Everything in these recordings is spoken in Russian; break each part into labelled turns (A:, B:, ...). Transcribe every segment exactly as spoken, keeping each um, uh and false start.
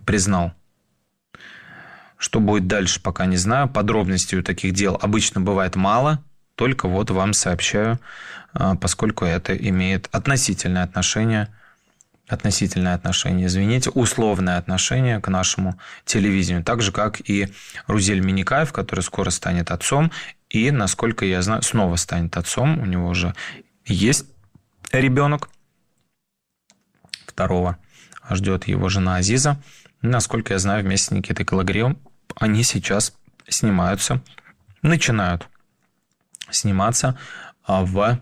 A: признал. Что будет дальше, пока не знаю. Подробностей у таких дел обычно бывает мало. Только вот вам сообщаю, поскольку это имеет относительное отношение, относительное отношение, извините, условное отношение к нашему телевидению. Так же, как и Рузель Миникаев, который скоро станет отцом. И, насколько я знаю, снова станет отцом. У него уже есть ребенок. Второго ждет его жена Азиза. И, насколько я знаю, вместе с Никитой Калагриевым они сейчас снимаются, начинают сниматься в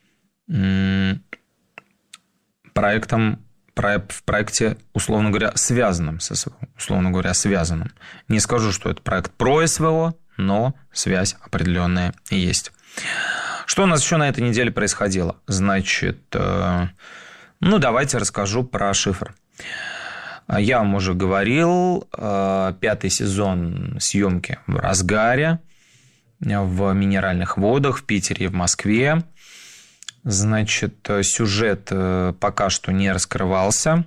A: проектом, в проекте, условно говоря, связанном со СВО. Условно говоря, связанном. Не скажу, что это проект про СВО, но связь определенная есть. Что у нас еще на этой неделе происходило? Значит, ну, давайте расскажу про шифр. Я вам уже говорил, пятый сезон съемки в разгаре, в Минеральных водах, в Питере и в Москве. Значит, сюжет пока что не раскрывался.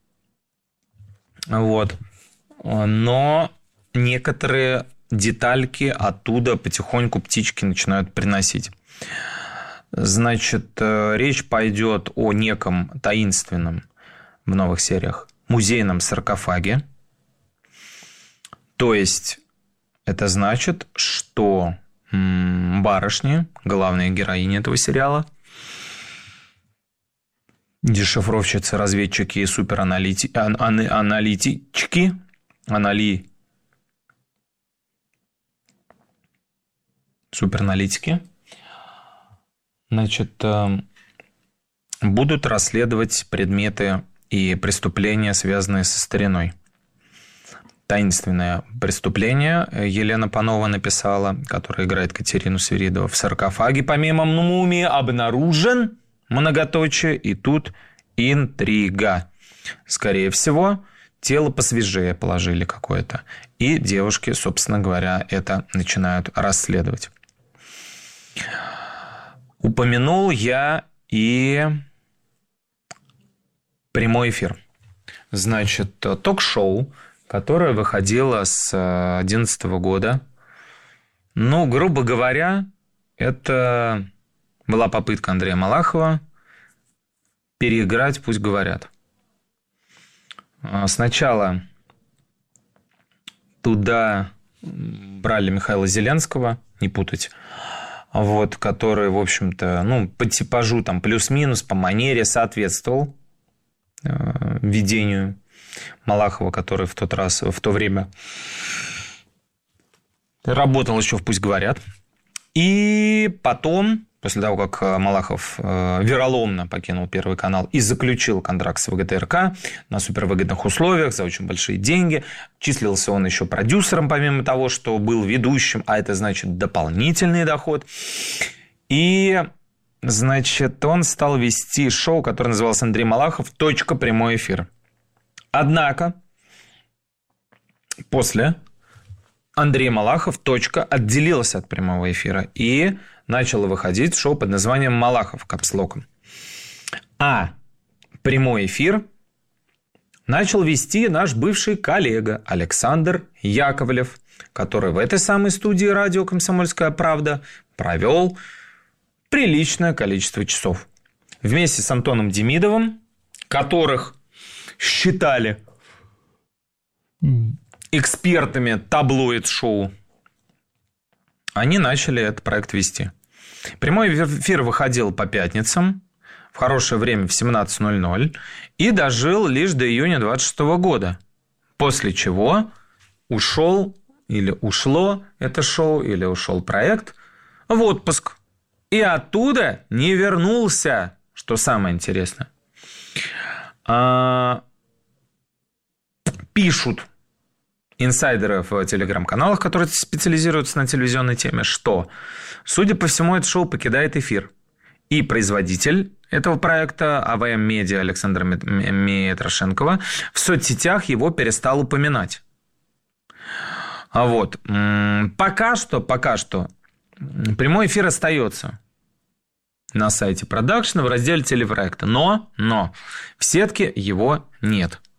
A: Вот. Но некоторые детальки оттуда потихоньку птички начинают приносить. Значит, речь пойдет о неком таинственном в новых сериях музейном саркофаге. То есть, это значит, что барышни, главные героини этого сериала, дешифровщицы, разведчики и супераналитики, аналитички, анали... супераналитики, значит, будут расследовать предметы и преступления, связанные со стариной. «Таинственное преступление» Елена Панова написала, которая играет Катерину Свиридову. В саркофаге, помимо мумии, обнаружен, многоточие, и тут интрига. Скорее всего, тело посвежее положили какое-то. И девушки, собственно говоря, это начинают расследовать. Упомянул я и прямой эфир. Значит, ток-шоу, которое выходило с две тысячи одиннадцатого года. Ну, грубо говоря, это была попытка Андрея Малахова переиграть «Пусть говорят». Сначала туда брали Михаила Зеленского, не путать, вот, который, в общем-то, ну, по типажу там плюс-минус, по манере соответствовал э, видению Малахова, который в тот раз, в то время работал еще в «Пусть говорят». И потом, после того, как Малахов э, вероломно покинул Первый канал и заключил контракт с ВГТРК на супервыгодных условиях за очень большие деньги, числился он еще продюсером, помимо того, что был ведущим, а это значит дополнительный доход. И, значит, он стал вести шоу, которое называлось «Андрей Малахов. Точка. Прямой эфир». Однако, после Андрей Малахов точка отделился от прямого эфира и начало выходить шоу под названием «Малахов» капслоком. А прямой эфир начал вести наш бывший коллега Александр Яковлев, который в этой самой студии радио «Комсомольская правда» провел приличное количество часов. Вместе с Антоном Демидовым, которых считали экспертами таблоид-шоу, они начали этот проект вести. Прямой эфир выходил по пятницам в хорошее время в семнадцать ноль ноль и дожил лишь до июня двадцать шестого года, после чего ушел или ушло это шоу, или ушел проект в отпуск. И оттуда не вернулся, что самое интересное. А... Пишут инсайдеры в телеграм-каналах, которые специализируются на телевизионной теме, что, судя по всему, это шоу покидает эфир. И производитель этого проекта АВМ Медиа Александра Митрошенкова в соцсетях его перестал упоминать. А вот. Пока что, пока что прямой эфир остается на сайте продакшена в разделе телепроекта. Но, но в сетке его нет.